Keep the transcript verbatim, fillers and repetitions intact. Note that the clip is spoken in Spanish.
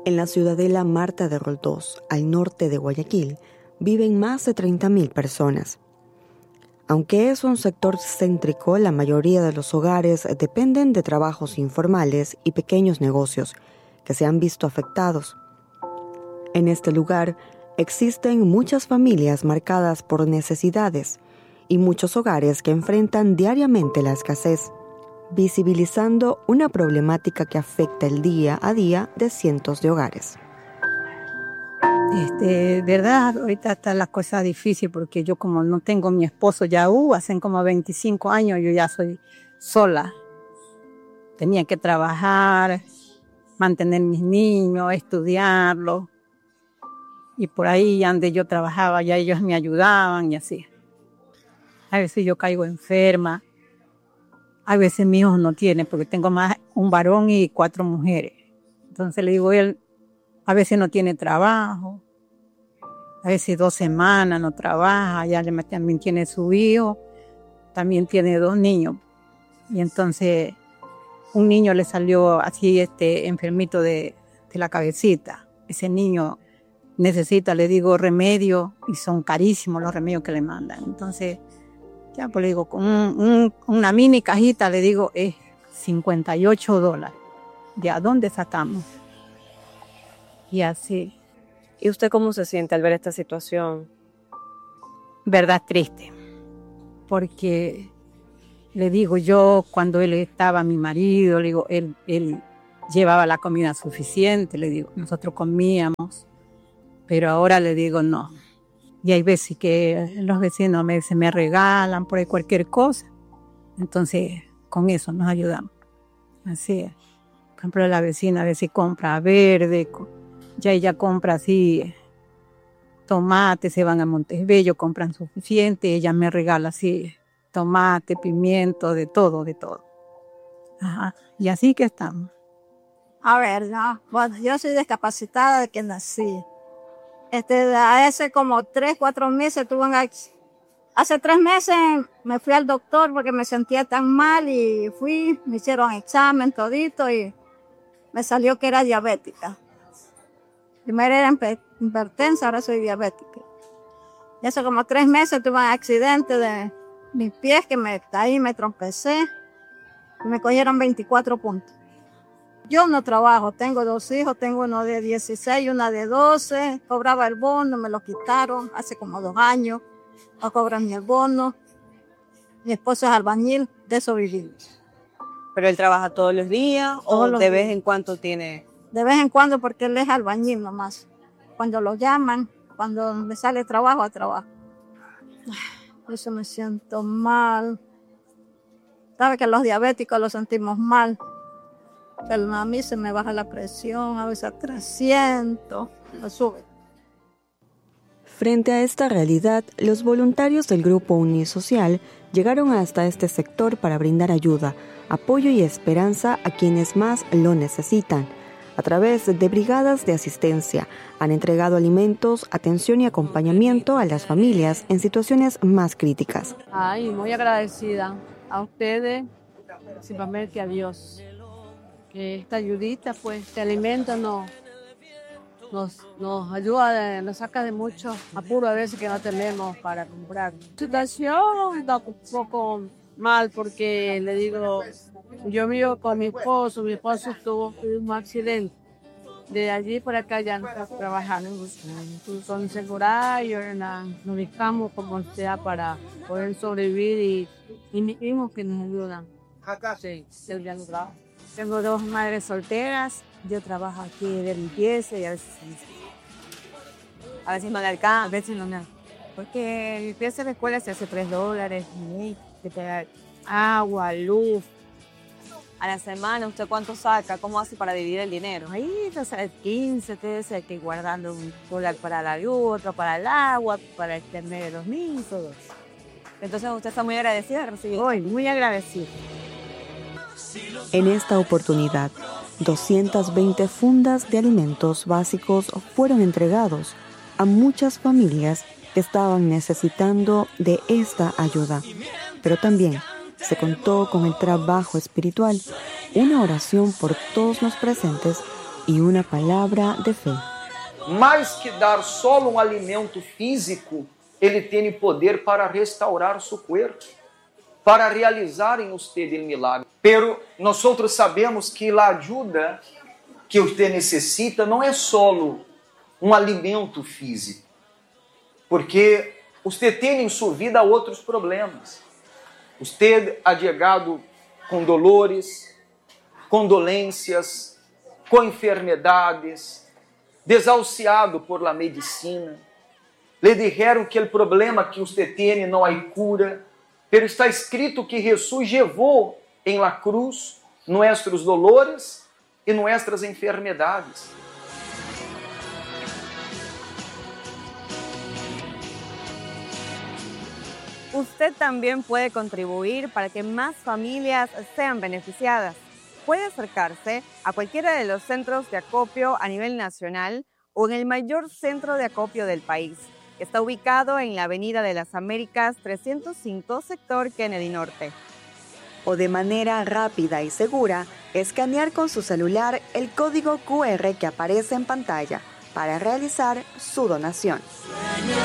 En la ciudadela Marta de Roldós, al norte de Guayaquil, viven más de treinta mil personas. Aunque es un sector céntrico, la mayoría de los hogares dependen de trabajos informales y pequeños negocios que se han visto afectados. En este lugar existen muchas familias marcadas por necesidades y muchos hogares que enfrentan diariamente la escasez, visibilizando una problemática que afecta el día a día de cientos de hogares. Este, verdad, ahorita está la cosa difícil porque yo como no tengo mi esposo ya, uh, hacen como veinticinco años, yo ya soy sola. Tenía que trabajar, mantener mis niños, estudiarlos. Y por ahí donde yo trabajaba, ya ellos me ayudaban y así. A veces yo caigo enferma. A veces mi hijo no tiene, porque tengo más un varón y cuatro mujeres. Entonces le digo, él a veces no tiene trabajo. A veces dos semanas no trabaja. Ya también tiene su hijo. También tiene dos niños. Y entonces un niño le salió así este enfermito de, de la cabecita. Ese niño necesita, le digo, remedio. Y son carísimos los remedios que le mandan. Entonces ya, pues le digo, con un, un, una mini cajita, le digo, es cincuenta y ocho dólares. ¿De a dónde sacamos? Y así. ¿Y usted cómo se siente al ver esta situación? Verdad triste. Porque le digo, yo cuando él estaba, mi marido, le digo, él, él llevaba la comida suficiente, le digo, nosotros comíamos. Pero ahora le digo, no. Y hay veces que los vecinos me, se me regalan por ahí cualquier cosa. Entonces, con eso nos ayudamos. Así es. Por ejemplo, la vecina a veces compra verde, ya ella compra así tomate, se van a Montesbello, compran suficiente, ella me regala así tomate, pimiento, de todo, de todo. Ajá. Y así que estamos. A ver, no. Bueno, yo soy discapacitada de que nací. Este, hace como tres, cuatro meses tuve un accidente. Hace tres meses me fui al doctor porque me sentía tan mal y fui, me hicieron examen todito y me salió que era diabética. Primero era hipertensa, ahora soy diabética. Y hace como tres meses tuve un accidente de mis pies que me caí, me trompecé y me cogieron veinticuatro puntos. Yo no trabajo, tengo dos hijos, tengo uno de dieciséis y una de doce. Cobraba el bono, me lo quitaron hace como dos años. No cobran ni el bono. Mi esposo es albañil, de eso vivimos. ¿Pero él trabaja todos los días o los de vez días. en cuando tiene...? De vez en cuando porque él es albañil nomás. Cuando lo llaman, cuando me sale trabajo, a trabajo. Ay, eso me siento mal. Sabe que los diabéticos los sentimos mal. Pero a mí se me baja la presión, a veces a trescientos, me sube. Frente a esta realidad, los voluntarios del Grupo Unisocial llegaron hasta este sector para brindar ayuda, apoyo y esperanza a quienes más lo necesitan. A través de brigadas de asistencia, han entregado alimentos, atención y acompañamiento a las familias en situaciones más críticas. Ay, muy agradecida a ustedes, principalmente a Dios. Que esta ayudita, pues, este alimento nos, nos, nos ayuda, nos saca de muchos apuros a veces que no tenemos para comprar. La situación está un poco mal porque, le digo, yo vivo con mi esposo, mi esposo tuvo un accidente. De allí por acá ya no está trabajando. Son seguras y ahora nos ubicamos como sea para poder sobrevivir y, y mis hijos que nos ayudan. Sí, el día no trabajo. Tengo dos madres solteras, yo trabajo aquí de limpieza y a veces A veces no le alcanza. a veces no me da. Porque limpieza de escuela se hace tres dólares, y te pega agua, luz. A la semana, ¿usted cuánto saca? ¿Cómo hace para dividir el dinero? Ahí te sale quince, te hay que ir guardando un dólar para la luz, otro para el agua, para el internet de los niños, todo eso. Entonces usted está muy agradecida de recibir. Hoy, muy agradecida. En esta oportunidad, doscientas veinte fundas de alimentos básicos fueron entregados a muchas familias que estaban necesitando de esta ayuda. Pero también se contó con el trabajo espiritual, una oración por todos los presentes y una palabra de fe. Mais que dar solo um alimento físico, ele tem poder para restaurar seu corpo, para realizar em você o milagre. Pero nós outros sabemos que a ajuda que você necessita não é solo um alimento físico, porque você tem em sua vida outros problemas. Você ha chegado com dolores, com dolências, com enfermidades, desahuciado por la medicina. Le dijeron que o problema que você tem não há cura, pero está escrito que Jesus levou em la cruz nossos dolores e nossas enfermidades. Usted también puede contribuir para que más familias sean beneficiadas. Puede acercarse a cualquiera de los centros de acopio a nivel nacional o en el mayor centro de acopio del país, que está ubicado en la Avenida de las Américas trescientos cinco, sector Kennedy Norte. O de manera rápida y segura, escanear con su celular el código Q R que aparece en pantalla para realizar su donación.